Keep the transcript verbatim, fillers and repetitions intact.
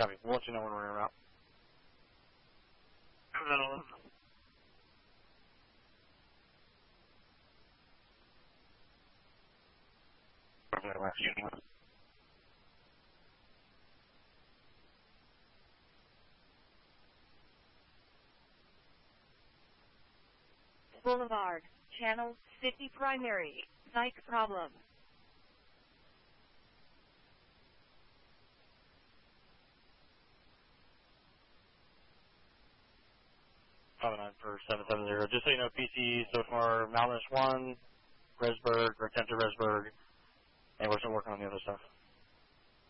Copy. We'll let you know when we're en route. Boulevard, Channel fifty primary, psych problem. five nine for seven seven zero. Just so you know, P C so far, Mountainous one, Resberg, or attempted Resberg, and we're still working on the other stuff.